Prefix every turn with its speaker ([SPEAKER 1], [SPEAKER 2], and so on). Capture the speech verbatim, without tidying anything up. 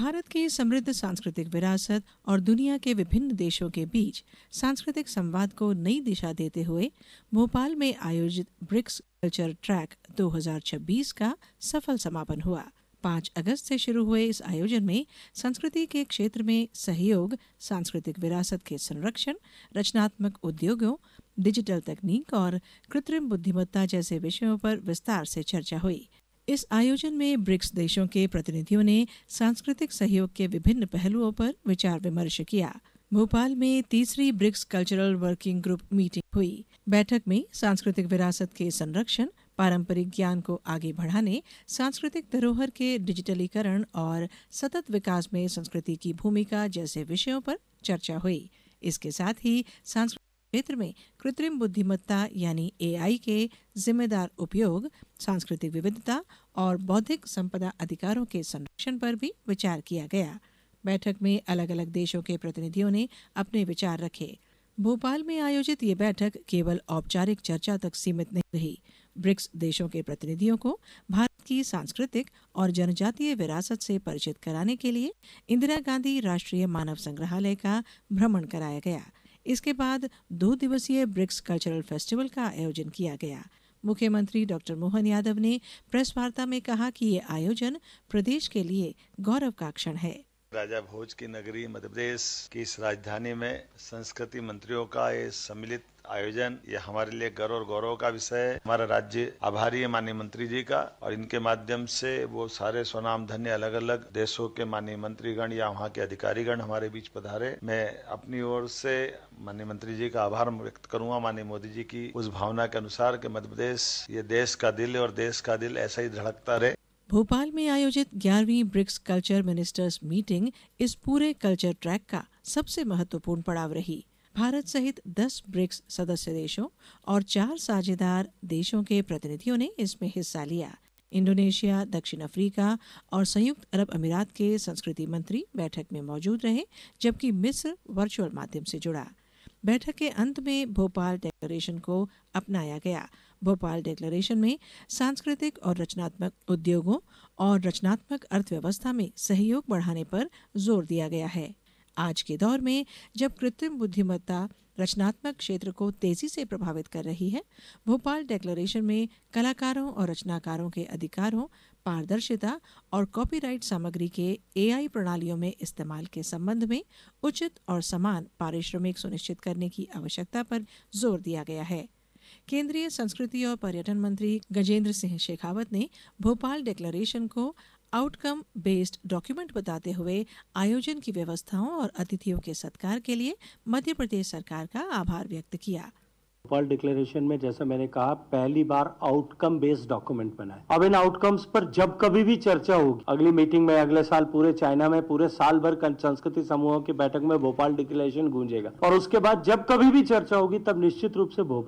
[SPEAKER 1] भारत की समृद्ध सांस्कृतिक विरासत और दुनिया के विभिन्न देशों के बीच सांस्कृतिक संवाद को नई दिशा देते हुए भोपाल में आयोजित ब्रिक्स कल्चर ट्रैक दो हज़ार छब्बीस का सफल समापन हुआ। पाँच अगस्त से शुरू हुए इस आयोजन में संस्कृति के क्षेत्र में सहयोग, सांस्कृतिक विरासत के संरक्षण, रचनात्मक उद्योगों, डिजिटल तकनीक और कृत्रिम बुद्धिमत्ता जैसे विषयों पर विस्तार से चर्चा हुई। इस आयोजन में ब्रिक्स देशों के प्रतिनिधियों ने सांस्कृतिक सहयोग के विभिन्न पहलुओं पर विचार विमर्श किया। भोपाल में तीसरी BRICS cultural working group meeting हुई। बैठक में सांस्कृतिक विरासत के संरक्षण, पारंपरिक ज्ञान को आगे बढ़ाने, सांस्कृतिक धरोहर के डिजिटलीकरण और सतत विकास में संस्कृति की भूमिका जैसे विषयों पर चर्चा हुई। इसके साथ ही सांस्कृतिक क्षेत्र में कृत्रिम बुद्धिमत्ता यानी ए आई के जिम्मेदार उपयोग, सांस्कृतिक विविधता और बौद्धिक संपदा अधिकारों के संरक्षण पर भी विचार किया गया। बैठक में अलग अलग देशों के प्रतिनिधियों ने अपने विचार रखे। भोपाल में आयोजित ये बैठक केवल औपचारिक चर्चा तक सीमित नहीं रही। ब्रिक्स देशों के प्रतिनिधियों को भारत की सांस्कृतिक और जनजातीय विरासत से परिचित कराने के लिए इंदिरा गांधी राष्ट्रीय मानव संग्रहालय का भ्रमण कराया गया। इसके बाद दो दिवसीय ब्रिक्स कल्चरल फेस्टिवल का आयोजन किया गया। मुख्यमंत्री डॉक्टर मोहन यादव ने प्रेस वार्ता में कहा कि ये आयोजन प्रदेश के लिए गौरव का क्षण है।
[SPEAKER 2] राजा भोज की नगरी मध्य प्रदेश की इस राजधानी में संस्कृति मंत्रियों का ये सम्मिलित आयोजन, ये हमारे लिए गर्व और गौरव का विषय है। हमारा राज्य आभारी है माननीय मंत्री जी का, और इनके माध्यम से वो सारे स्वनाम धन्य अलग अलग देशों के माननीय मंत्रीगण या वहाँ के अधिकारीगण हमारे बीच पधारे। मैं अपनी ओर से माननीय मंत्री जी का आभार व्यक्त करूंगा माननीय मोदी जी की उस भावना के अनुसार कि मध्य प्रदेश ये देश का दिल है और देश का दिल ऐसा ही धड़कता रहे।
[SPEAKER 1] भोपाल में आयोजित ग्यारहवीं ब्रिक्स कल्चर मिनिस्टर्स मीटिंग इस पूरे कल्चर ट्रैक का सबसे महत्वपूर्ण पड़ाव रही। भारत सहित दस ब्रिक्स सदस्य देशों और चार साझेदार देशों के प्रतिनिधियों ने इसमें हिस्सा लिया। इंडोनेशिया, दक्षिण अफ्रीका और संयुक्त अरब अमीरात के संस्कृति मंत्री बैठक में मौजूद रहे, जबकि मिस्र वर्चुअल माध्यम से जुड़ा। बैठक के अंत में भोपाल डिक्लेरेशन को अपनाया गया। भोपाल डिक्लेरेशन में सांस्कृतिक और रचनात्मक उद्योगों और रचनात्मक अर्थव्यवस्था में सहयोग बढ़ाने पर जोर दिया गया है। आज के दौर में जब कृत्रिम बुद्धिमत्ता रचनात्मक क्षेत्र को तेजी से प्रभावित कर रही है, भोपाल डिक्लेरेशन में कलाकारों और रचनाकारों के अधिकारों, पारदर्शिता और कॉपीराइट सामग्री के ए आई प्रणालियों में इस्तेमाल के संबंध में उचित और समान पारिश्रमिक सुनिश्चित करने की आवश्यकता पर जोर दिया गया है। केंद्रीय संस्कृति और पर्यटन मंत्री गजेंद्र सिंह शेखावत ने भोपाल डिक्लेरेशन को आउटकम बेस्ड डॉक्यूमेंट बताते हुए आयोजन की व्यवस्थाओं और अतिथियों के सत्कार के लिए मध्य प्रदेश सरकार का आभार व्यक्त किया।
[SPEAKER 3] भोपाल डिक्लेरेशन में जैसा मैंने कहा, पहली बार आउटकम बेस्ड डॉक्यूमेंट बना है। अब इन आउटकम्स पर जब कभी भी चर्चा होगी, अगली मीटिंग में अगले साल पूरे चाइना में पूरे साल भर संस्कृति समूहों की बैठक में भोपाल डिक्लेरेशन गूंजेगा, और उसके बाद जब कभी भी चर्चा होगी तब निश्चित रूप से भोपाल